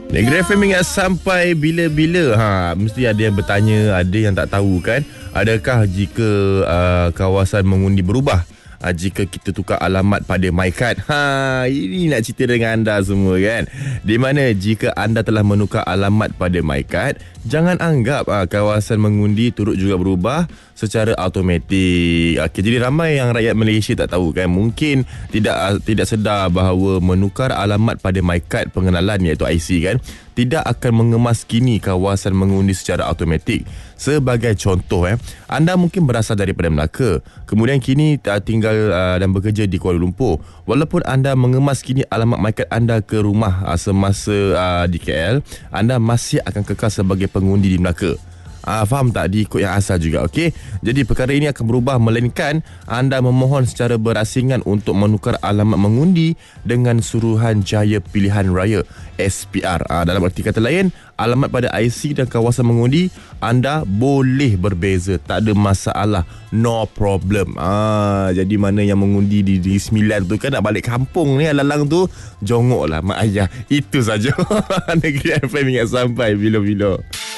Negeri FM ingat sampai bila-bila? Mesti ada yang bertanya, ada yang tak tahu kan. Adakah jika kawasan mengundi berubah jika kita tukar alamat pada MyKad? Ini nak cerita dengan anda semua kan. Di mana jika anda telah menukar alamat pada MyKad, jangan anggap kawasan mengundi turut juga berubah secara automatik. Jadi ramai yang rakyat Malaysia tak tahu kan. Mungkin tidak sedar bahawa menukar alamat pada MyKad pengenalan iaitu IC kan, tidak akan mengemas kini kawasan mengundi secara automatik. Sebagai contoh, anda mungkin berasal daripada Melaka, kemudian kini tinggal dan bekerja di Kuala Lumpur. Walaupun anda mengemas kini alamat MyKad anda ke rumah semasa di KL, anda masih akan kekal sebagai pengundi di Melaka. Faham tak? Diikut yang asal juga, okey? Jadi perkara ini akan berubah melainkan anda memohon secara berasingan untuk menukar alamat mengundi dengan Suruhanjaya Pilihan Raya SPR. Dalam arti kata lain, alamat pada IC dan kawasan mengundi anda boleh berbeza, tak ada masalah, no problem. Jadi mana yang mengundi di 9 tu kan, nak balik kampung ni alalang tu, jongoklah mak ayah. Itu saja. Negeri FM ingat sampai bila-bila.